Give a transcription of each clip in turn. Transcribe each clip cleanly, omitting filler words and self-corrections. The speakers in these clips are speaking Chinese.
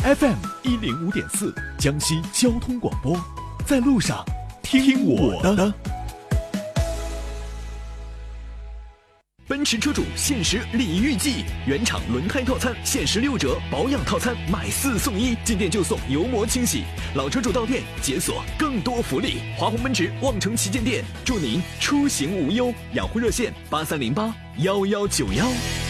FM105.4江西交通广播，在路上听我的。奔驰车主限时礼遇季，原厂轮胎套餐限时6折，保养套餐买4送1，进店就送油膜清洗。老车主到店解锁更多福利。华虹奔驰望城旗舰店，祝您出行无忧。养护热线83081191。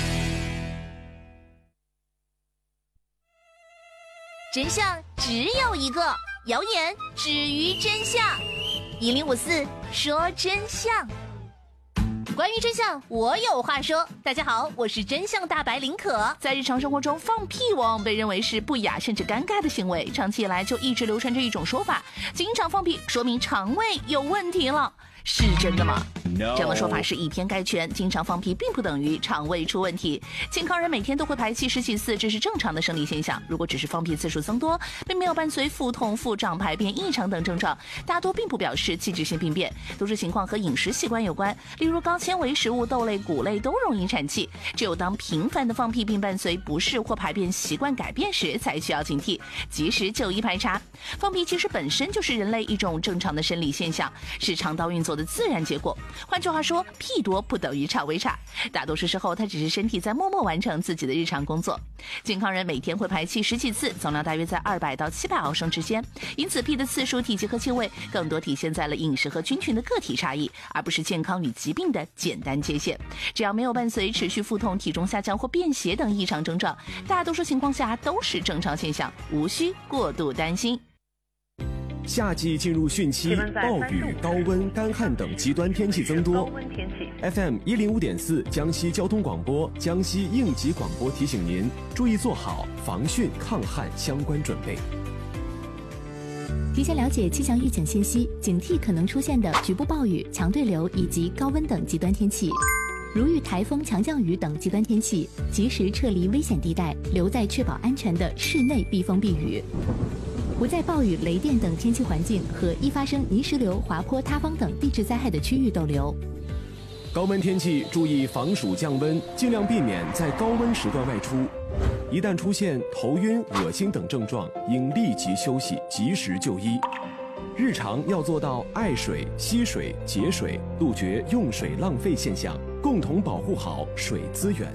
真相只有一个，谣言止于真相。1054说真相。关于真相，我有话说。大家好，我是真相大白林可。在日常生活中，放屁往往被认为是不雅甚至尴尬的行为，长期以来就一直流传着一种说法：经常放屁说明肠胃有问题了。是真的吗？这样的说法是以偏概全，经常放屁并不等于肠胃出问题。健康人每天都会排气10几次，这是正常的生理现象。如果只是放屁次数增多，并没有伴随腹痛、腹胀、排便异常等症状，大多并不表示器质性病变，多数情况和饮食习惯有关。例如高纤维食物、豆类、谷类都容易产气，只有当频繁的放屁并伴随不适或排便习惯改变时，才需要警惕，及时就医排查。放屁其实本身就是人类一种正常的生理现象，是肠道运作的自然结果。换句话说，屁多不等于肠胃差，大多数时候它只是身体在默默完成自己的日常工作。健康人每天会排气10几次，总量大约在200到700毫升之间，因此屁的次数、体积和气味更多体现在了饮食和菌群的个体差异，而不是健康与疾病的简单界限。只要没有伴随持续腹痛、体重下降或便血等异常症状，大多数情况下都是正常现象，无需过度担心。 夏季进入汛期，暴雨、高温、干旱等极端天气增多。FM105.4江西交通广播、江西应急广播提醒您注意做好防汛抗旱相关准备。 提前了解气象预警信息，警惕可能出现的局部暴雨、强对流以及高温等极端天气。如遇台风、强降雨等极端天气，及时撤离危险地带，留在确保安全的室内避风避雨。不在暴雨、雷电等天气环境和易发生泥石流、滑坡、塌方等地质灾害的区域逗留。 高温天气注意防暑降温，尽量避免在高温时段外出。一旦出现头晕、恶心等症状，应立即休息，及时就医。日常要做到爱水、惜水、节水，杜绝用水浪费现象，共同保护好水资源。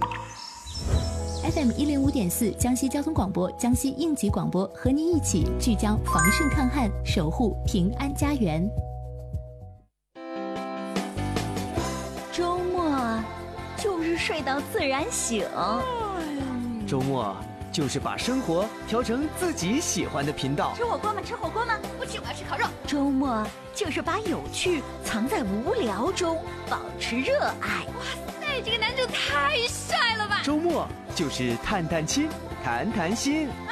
FM105.4江西交通广播、江西应急广播和您一起聚焦防汛抗旱，守护平安家园。 周末就是睡到自然醒， 周末就是把生活调成自己喜欢的频道。 吃火锅吗？吃火锅吗？不吃，我要吃烤肉。周末就是把有趣藏在无聊中，保持热爱。哇塞，这个男主太帅了吧！ 周末就是探探亲，谈谈心。 啊，